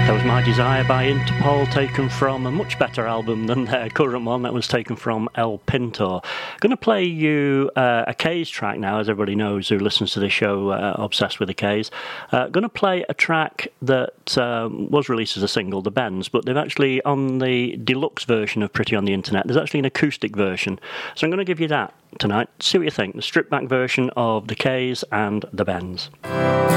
That was My Desire by Interpol, taken from a much better album than their current one. That was taken from El Pinto. I'm going to play you a K's track now, as everybody knows who listens to this show, obsessed with the K's. Going to play a track that was released as a single, The Bends, but they've actually, on the deluxe version of Pretty on the Internet, there's actually an acoustic version. So I'm going to give you that tonight. See what you think. The stripped back version of the K's and The Bends.